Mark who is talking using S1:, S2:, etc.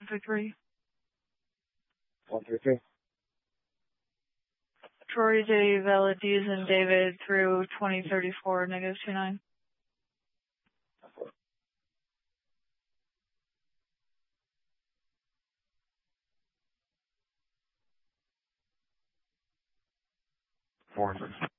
S1: Victory.
S2: 133.
S1: Troy J. Valadiz and David through 2034, -29.
S3: Four.